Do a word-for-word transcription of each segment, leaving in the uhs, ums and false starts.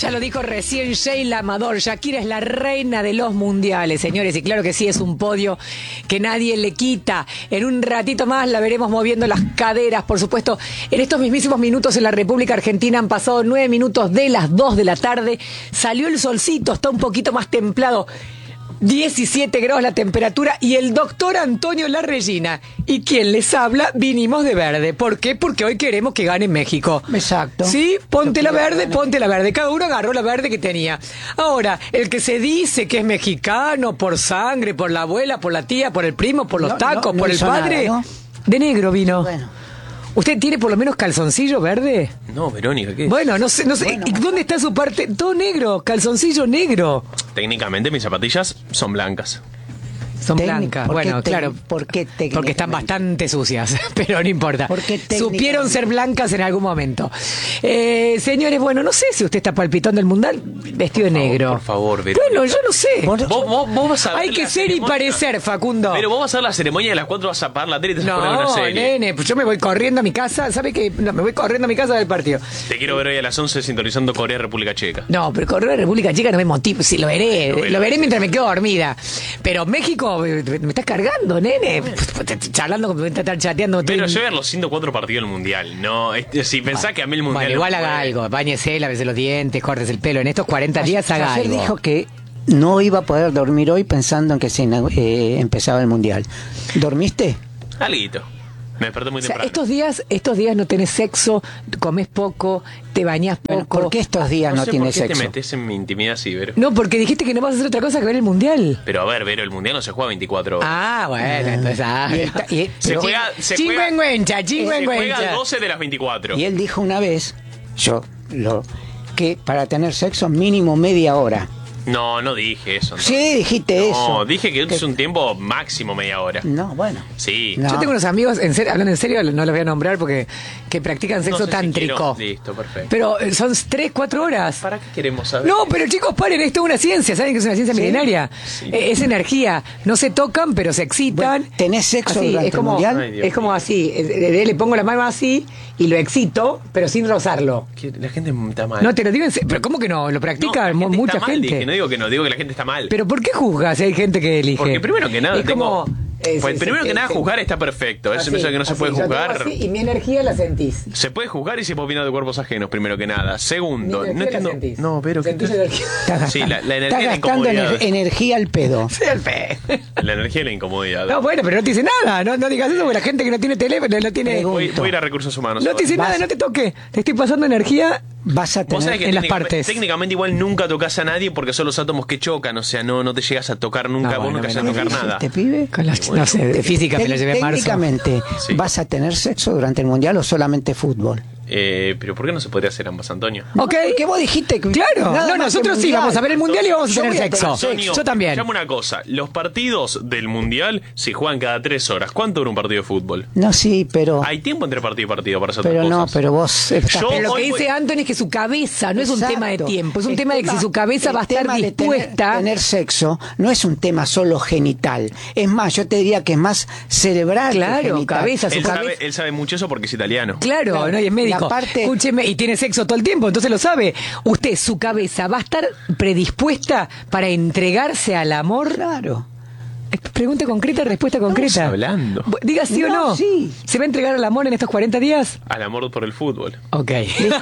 Ya lo dijo recién Sheila Amador, Shakira es la reina de los mundiales, señores, y claro que sí, es un podio que nadie le quita. En un ratito más la veremos moviendo las caderas, por supuesto. En estos mismísimos minutos en la República Argentina han pasado nueve minutos de las dos de la tarde, salió el solcito, está un poquito más templado. diecisiete grados la temperatura y el doctor Antonio Larregina y quien les habla vinimos de verde. ¿Por qué? Porque hoy queremos que gane México. Exacto. Sí, ponte la verde, ponte la verde. Cada uno agarró la verde que tenía. Ahora, el que se dice que es mexicano por sangre, por la abuela, por la tía, por el primo, por los No, tacos, no, no por el hizo padre, nada, ¿no? de negro vino. Bueno. ¿Usted tiene por lo menos calzoncillo verde? No, Verónica, ¿qué es? Bueno, no sé, no sé. Bueno, ¿Y dónde está su parte? Todo negro, calzoncillo negro. Técnicamente mis zapatillas son blancas. Son Técnic- blancas, ¿por qué bueno, tec- claro. ¿por qué técnicamente? Porque están bastante sucias, pero no importa. ¿Por qué técnicamente? Supieron ser blancas en algún momento. Eh, señores, bueno, no sé si usted está palpitando el mundial vestido de Por favor, negro. por favor, Verónica. Bueno, yo no sé. Vos- Vos, vos, vos vas a ver Hay que la ser y ceremonia. parecer, Facundo. Pero vos vas a ver la ceremonia y a las cuatro vas a apagar la tele y te vas a poner una No, serie. nene, pues yo me voy corriendo a mi casa. ¿Sabe qué? No, me voy corriendo a mi casa del partido. Te quiero ver hoy a las once sintonizando Corea República Checa. No, pero correr a República Checa no me motiva. Sí, lo veré. Lo verás. Lo veré mientras me quedo dormida. Pero México, me, me estás cargando, nene. Charlando, me estar chateando. Pero estoy- yo ver los ciento cuatro partidos del mundial. No, este, si pensás que a mí el mundial. Bueno, igual no haga puede- algo. Báñese, lávese los dientes, córtese el pelo. En estos cuarenta días haga Ayer algo. dijo que no iba a poder dormir hoy pensando en que se ina- eh, empezaba el mundial. ¿Dormiste? Alguito. Me desperté muy O sea, temprano. estos días, estos días no tenés sexo, comes poco, te bañás Bueno, poco. ¿por qué estos días no, sé tiene por qué sexo? te metes en mi intimidad así, Vero. No, porque dijiste que no vas a hacer otra cosa que ver el mundial. Pero a ver, Vero, el mundial no se juega veinticuatro horas. Ah, bueno, entonces. Ah, Y está- y- Se pero- juega, se juega, Chingüengüencha, se juega chingüengüencha. doce de las veinticuatro. Y él dijo una vez, yo, lo, que para tener sexo mínimo media hora. No, no dije eso. No. Sí, dijiste No, eso. dije que es un tiempo máximo media hora. No, bueno. Sí. No. Yo tengo unos amigos, en serio, hablando en serio, no los voy a nombrar porque que practican sexo No sé si tántrico. quiero- Listo, perfecto. Pero eh, son tres, cuatro horas. ¿Para qué queremos saber? No, pero chicos, paren, esto es una ciencia, ¿saben que es una ciencia Sí. milenaria? Sí. Eh, Es energía, no se tocan, pero se excitan. Bueno, ¿tenés sexo Así, durante es como, el mundial? Ay, Dios es como mío. así, eh, eh, le pongo la mano así y lo excito, pero sin rozarlo. Que La gente está mal. No te lo digo en serio, pero ¿cómo que no? Lo No, practica la mu- gente mucha está mal, gente. dije, no digo que no, digo que la gente está mal. Pero ¿por qué juzgas si hay gente que elige? Porque primero que nada es tengo... como, eh, pues se- primero se- que nada se- juzgar está perfecto. Eso así, pienso que no se así, puede yo tengo juzgar. así y mi energía la sentís. Se puede juzgar y se puede opinar de cuerpos ajenos, primero que nada. Mi Segundo, energía no la entiendo... sentís. No, pero... ¿qué Sentís te- energía. Estás Sí, la, la Está energía y la gastando incomodidad. ener- energía al pedo. Sí, el fe. La energía y la incomodidad. No, bueno, pero no te dice nada. No, no digas eso porque la gente que no tiene teléfono no tiene. Pregunto. Voy, voy a ir a recursos humanos. No te dice Vas- nada, no te toque. Te estoy pasando energía. Vas a Vos sabés tener... que en las técnicamente- partes. técnicamente igual nunca tocas a nadie porque son los átomos que chocan, o sea, no, no te llegas a tocar nunca, No, vos bueno, nunca llegas a bueno, tocar nada. ¿Este pibe? Con las- no sé, de física me lo llevé en marzo. Técnicamente, Sí. ¿vas a tener sexo durante el mundial o solamente fútbol? Eh, pero ¿por qué no se podría hacer ambas, Antonio? Ok. ¿Qué vos dijiste? que- Claro. nada No, más nosotros que sí mundial. vamos a ver el mundial y vamos a Yo tener voy a tener sexo. Antonio, Yo también. escuchame una cosa, los partidos del mundial se juegan cada tres horas. ¿Cuánto dura un partido de fútbol? No, sí, pero... Hay tiempo entre partido y partido para hacer Pero otras no, cosas. pero vos... estás Yo- Pero lo hoy que dice voy- Anthony es que su cabeza no es un Exacto. tema de tiempo, es un El tema de que si su cabeza el va a estar tema de tener- dispuesta. Tener, sexo no es un tema solo genital. Es más, yo te diría que es más cerebral. que Claro, genital. cabeza, su Él cabeza. sabe, él sabe mucho eso porque es italiano. Claro, Claro, no, y es médico. la parte- Escúcheme, y tiene sexo todo el tiempo, entonces lo sabe. Usted, su cabeza, ¿va a estar predispuesta para entregarse al amor? Claro. Eh, Pregunta concreta, respuesta concreta. hablando. Bu- Diga sí o No, no. sí. ¿Se va a entregar al amor en estos cuarenta días? Al amor por el fútbol. Ok.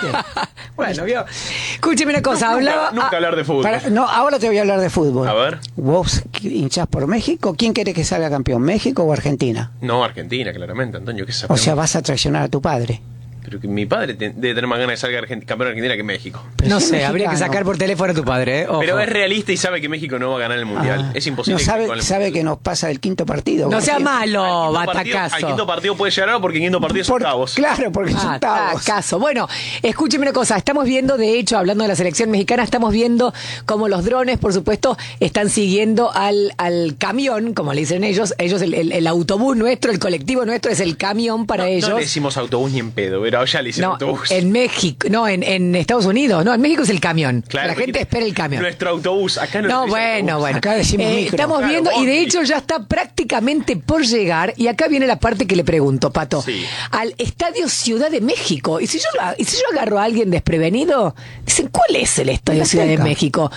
Bueno, vio. Escúcheme una cosa, hablaba. Nunca ah, hablar de fútbol. Para- no, ahora te voy a hablar de fútbol. A ver. ¿Vos hinchás por México? ¿Quién quiere que salga campeón, México o Argentina? No, Argentina, claramente, Antonio. ¿Qué O sea, vas a traicionar a tu padre. Pero que mi padre te- debe tener más ganas de salga Argent- campeón de Argentina que México. Pero no si es sé, habría que mexicano. sacar por teléfono a tu padre, ¿eh? Ojo. Pero es realista y sabe que México no va a ganar el mundial. Ah. Es imposible. No que sabe, México gane el sabe mundial. que nos pasa el quinto partido. No sea Porque- malo, Al quinto partido- batacazo. Al quinto partido puede llegar ahora porque en quinto partido es Por- octavos. Claro, porque son Ah, octavos. caso. Bueno, escúcheme una cosa, estamos viendo, de hecho, hablando de la selección mexicana, estamos viendo cómo los drones, por supuesto, están siguiendo al, al camión, como le dicen ellos, ellos el, el- el autobús nuestro, el colectivo nuestro es el camión para no, ellos. No le decimos autobús ni en pedo. Pero acá, ya le hice No, autobús. en México, no, en, en Estados Unidos, no, en México es el camión. Claro, la gente espera el camión. Nuestro autobús, acá no No, se dice bueno, autobús. bueno. Acá decimos Eh, micro. estamos Claro, viendo, y de bondi. hecho ya está prácticamente por llegar, y acá viene la parte que le pregunto, Pato, Sí. al Estadio Ciudad de México. Y si yo y si yo agarro a alguien desprevenido, dicen, ¿cuál es el Estadio La Ciudad de Azteca. México?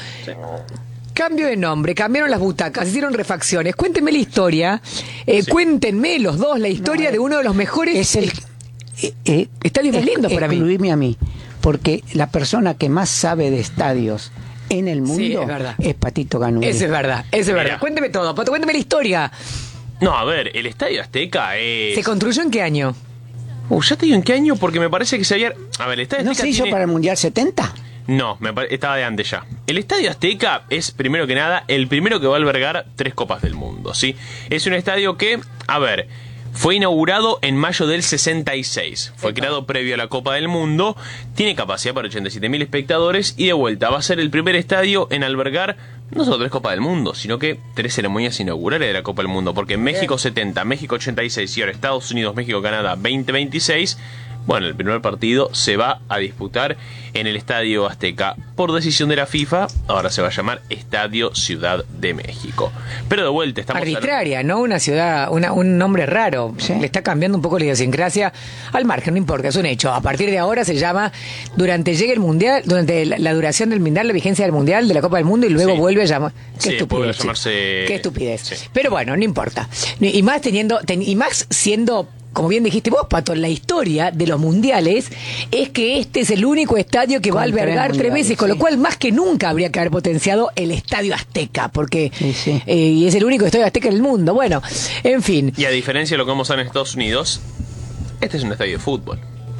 Cambio de nombre, cambiaron las butacas, hicieron refacciones. Cuéntenme la historia, eh, Sí. cuéntenme los dos la historia No, de uno de los mejores Es el eh, eh, estadios más ex- lindos para mí. excluirme a mí, porque la persona que más sabe de estadios en el mundo Sí, es verdad. es Patito Ganuri. Eso es verdad, eso es Mira. verdad. Cuénteme todo, Pato, cuénteme la historia. No, a ver, el Estadio Azteca es... ¿Se construyó en qué año? Uh, ya te digo en qué año, porque me parece que se había... A ver, el Estadio ¿No Azteca se hizo tiene- para el Mundial setenta? No, me pare- estaba de antes ya. El Estadio Azteca es, primero que nada, el primero que va a albergar tres Copas del Mundo, ¿sí? Es un estadio que, a ver, fue inaugurado en mayo del sesenta y seis. Fue creado previo a la Copa del Mundo. Tiene capacidad para ochenta y siete mil espectadores. Y de vuelta, va a ser el primer estadio en albergar no solo tres Copas del Mundo, sino que tres ceremonias inaugurales de la Copa del Mundo. Porque en México setenta, México ochenta y seis y ahora Estados Unidos, México, Canadá veinte veintiséis... Bueno, el primer partido se va a disputar en el Estadio Azteca. Por decisión de la FIFA, ahora se va a llamar Estadio Ciudad de México. Pero de vuelta, estamos... Arbitraria, ¿no? Una ciudad, una, un nombre raro. Sí. Le está cambiando un poco la idiosincrasia al margen, no importa, es un hecho. A partir de ahora se llama, durante llegue el Mundial, durante la, la duración del Mundial, la vigencia del Mundial, de la Copa del Mundo, y luego Sí. vuelve a llamar... Qué Sí, vuelve a estupidez. llamarse- Qué estupidez. Sí. Pero bueno, no importa. Y más teniendo, ten- y más siendo... Como bien dijiste vos, Pato, la historia de los mundiales es que este es el único estadio que va a Con tres albergar tres mundiales, veces, con lo sí. cual más que nunca habría que haber potenciado el Estadio Azteca, porque Sí, sí. eh, y es el único estadio azteca en el mundo. Bueno, en fin. Y a diferencia de lo que vamos a ver en Estados Unidos, este es un estadio de fútbol.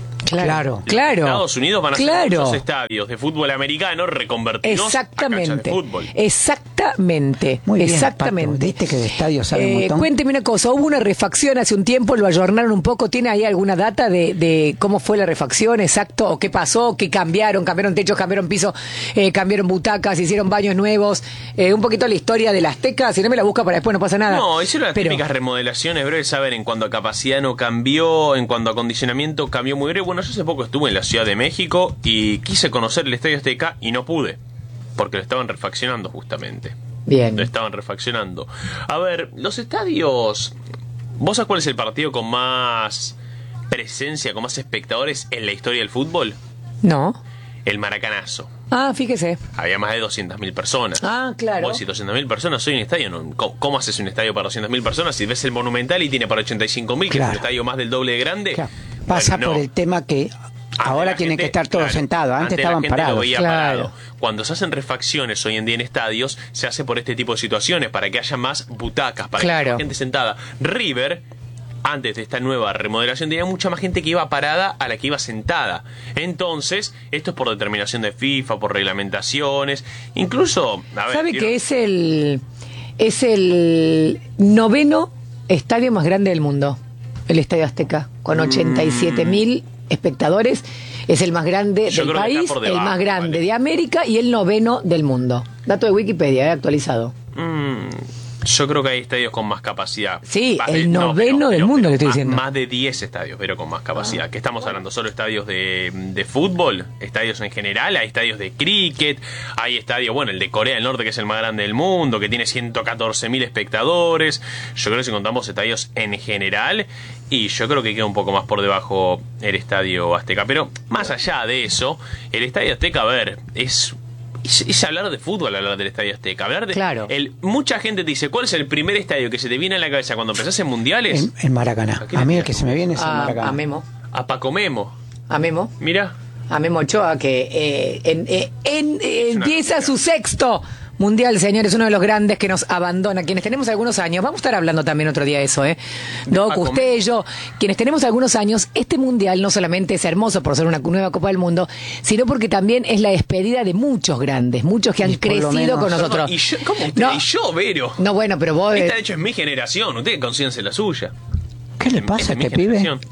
Claro. Claro. Estados Unidos van a claro. ser muchos estadios de fútbol americano reconvertidos a canchas Exactamente. de fútbol. Exactamente. Muy bien, Exactamente. Pato. Viste que de estadio sabe un Eh, montón. cuénteme una cosa, hubo una refacción hace un tiempo, lo ayornaron un poco, ¿tiene ahí alguna data de, de cómo fue la refacción exacto? ¿O qué pasó? ¿Qué cambiaron? ¿Cambiaron techos, cambiaron piso, eh, cambiaron butacas, hicieron baños nuevos? Eh, un poquito la historia de la Azteca, si no me la busca para después no pasa nada. No, hicieron las Pero- típicas remodelaciones breves, saben, en cuanto a capacidad no cambió, en cuanto a acondicionamiento cambió muy breve. Bueno, yo hace poco estuve en la Ciudad de México y quise conocer el Estadio Azteca y no pude, porque lo estaban refaccionando justamente. Bien. Lo estaban refaccionando. A ver, los estadios... ¿Vos sabés cuál es el partido con más presencia, con más espectadores en la historia del fútbol? No. El Maracanazo. Ah, fíjese. Había más de doscientas mil personas. Ah, claro. Vos decís, doscientas mil personas, soy un estadio. ¿no? ¿Cómo, cómo haces un estadio para doscientas mil personas? Si ves el Monumental y tiene para ochenta y cinco mil, que es Claro. un estadio más del doble de grande. Claro. Pasa Bueno, no. por el tema que Antes ahora la tienen gente- que estar todos claro, sentados. Antes, la estaban gente lo parados. veía Claro. parado. Cuando se hacen refacciones hoy en día en estadios, se hace por este tipo de situaciones, para que haya más butacas, para que Claro. haya gente sentada. River, antes de esta nueva remodelación, tenía mucha más gente que iba parada a la que iba sentada. Entonces, esto es por determinación de FIFA, por reglamentaciones, incluso... A ver, ¿Sabe digo, que es el es el noveno estadio más grande del mundo? El Estadio Azteca, con ochenta y siete mil espectadores. Es el más grande Yo del creo que está país, por el debajo, más grande vale. de América y el noveno del mundo. Dato de Wikipedia, eh, actualizado. Mm, yo creo que hay estadios con más capacidad. Sí, Más el noveno del mundo, le estoy más- diciendo. Más de diez estadios, pero con más capacidad. ¿Qué estamos hablando? ¿Solo estadios de, de fútbol? ¿Estadios en general? Hay estadios de cricket. Hay estadios, bueno, el de Corea del Norte, que es el más grande del mundo, que tiene ciento catorce mil espectadores. Yo creo que si contamos estadios en general, y yo creo que queda un poco más por debajo el Estadio Azteca. Pero más allá de eso, el Estadio Azteca, a ver, es... Es, es hablar de fútbol, hablar del Estadio Azteca. Hablar de, Claro. el, mucha gente te dice, ¿cuál es el primer estadio que se te viene a la cabeza cuando empezás en mundiales? El, el Maracaná. ¿A qué A le mí el tiras? que se me viene es el A, Maracaná. a Memo. A Paco Memo. A Memo. Mira. A Memo Ochoa, que eh, en- eh, en- eh, Es una empieza locura. su sexto mundial, señores, uno de los grandes que nos abandona. Quienes tenemos algunos años, vamos a estar hablando también otro día de eso, ¿eh? Doc, Paco usted y yo, quienes tenemos algunos años, este mundial no solamente es hermoso por ser una nueva Copa del Mundo, sino porque también es la despedida de muchos grandes, muchos que han Y por lo crecido menos- con nosotros. Y yo, ¿Cómo usted? No. Y yo, Vero. No, bueno, pero vos... eh, Esta de hecho es mi generación. Usted conciencia la suya. ¿Qué le Es- pasa es a de mi este pibe? generación.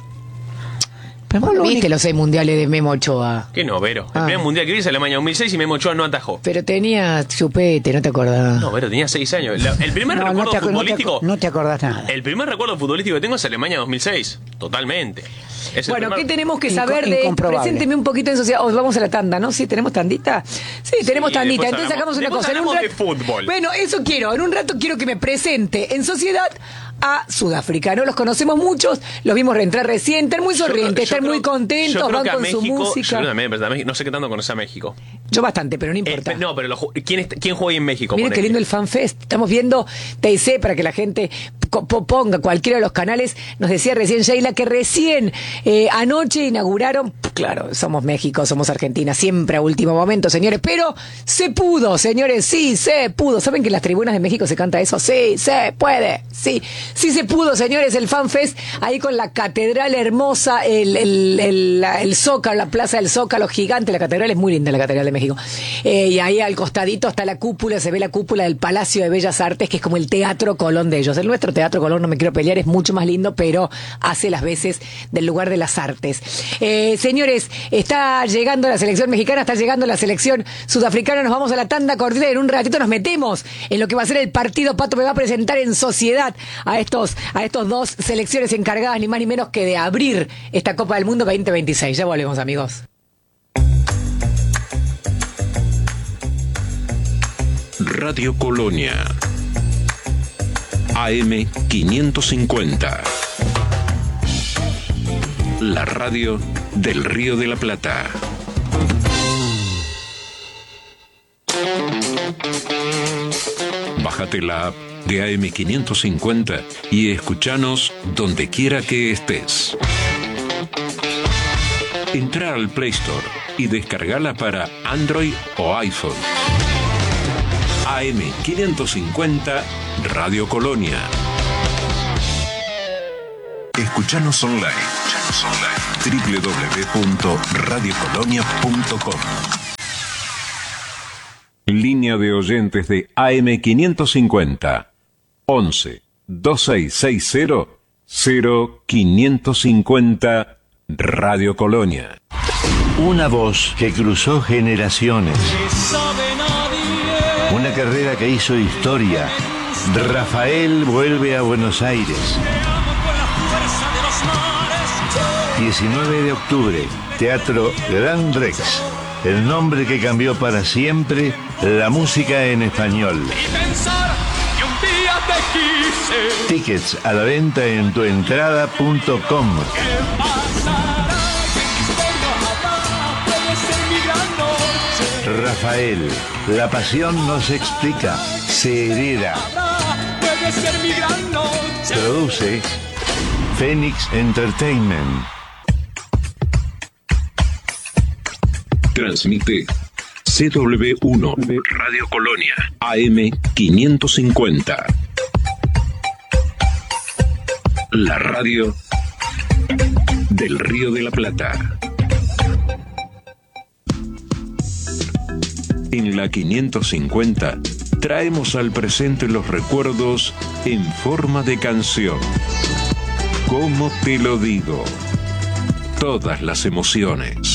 Pero vos lo viste único- los seis mundiales de Memo Ochoa. ¿Qué no, Vero? El Ah. primer mundial que vi es Alemania dos mil seis y Memo Ochoa no atajó. Pero tenía chupete, ¿no te acordás? No, Vero, tenía seis años. La- el primer No, no recuerdo te, acu- no te futbolístico... acu- no te acordás nada. El primer recuerdo futbolístico que tengo es Alemania dos mil seis. Totalmente. Es el Bueno, primer- ¿qué tenemos que Inco- saber de incomprobable. Presénteme un poquito en sociedad. Oh, vamos a la tanda, ¿no? Sí, tenemos tandita. Sí, tenemos Sí, tandita. después Entonces hablamos- hagamos una después cosa. En un hablamos de rato- fútbol. Bueno, eso quiero. En un rato quiero que me presente en sociedad a Sudáfrica. No los conocemos muchos, los vimos entrar recién, están muy Yo creo- sonrientes, yo están muy creo- contentos, yo creo van que a con su México- música. yo también, pero a México- no sé qué tanto conoce a México. Yo bastante, pero no importa. Eh, no, pero lo ju- ¿quién, est- ¿quién juega ahí en México? Miren qué ponele? lindo el FanFest. Estamos viendo T I C para que la gente co- po- ponga cualquiera de los canales. Nos decía recién Sheila que recién eh, anoche inauguraron. Claro, somos México, somos Argentina, siempre a último momento, señores. Pero se pudo, señores, sí, se pudo. ¿Saben que en las tribunas de México se canta eso? Sí, se puede, sí. Sí se pudo, señores, el FanFest ahí con la catedral hermosa, el, el, el, la- el Zócalo, la plaza del Zócalo gigante. La catedral es muy linda, la catedral de México. Eh, y ahí al costadito está la cúpula, se ve la cúpula del Palacio de Bellas Artes, que es como el Teatro Colón de ellos. El nuestro Teatro Colón, no me quiero pelear, es mucho más lindo, pero hace las veces del lugar de las artes. Eh, señores, está llegando la selección mexicana, está llegando la selección sudafricana, nos vamos a la tanda cortita y en un ratito nos metemos en lo que va a ser el partido. Pato me va a presentar en sociedad a estos, a estos dos selecciones encargadas, ni más ni menos que de abrir esta Copa del Mundo veinte veintiséis. Ya volvemos, amigos. Radio Colonia A M quinientos cincuenta, la radio del Río de la Plata. Bájate la app de A M quinientos cincuenta y escuchanos donde quiera que estés. Entra al Play Store y descargala para Android o iPhone. A M quinientos cincuenta Radio Colonia. Escuchanos online. Escuchanos online. doble u doble u doble u punto radio colonia punto com. Línea de oyentes de A M quinientos cincuenta. once, veintiséis sesenta, cero quinientos cincuenta Radio Colonia. Una voz que cruzó generaciones. Una carrera que hizo historia. Rafael vuelve a Buenos Aires. diecinueve de octubre, Teatro Gran Rex. El nombre que cambió para siempre la música en español. Tickets a la venta en tuentrada punto com. Rafael, la pasión no se explica, se hereda. Produce Phoenix Entertainment. Transmite C W uno Radio Colonia A M quinientos cincuenta. La radio del Río de la Plata. En la quinientos cincuenta traemos al presente los recuerdos en forma de canción. ¿Cómo te lo digo? Todas las emociones.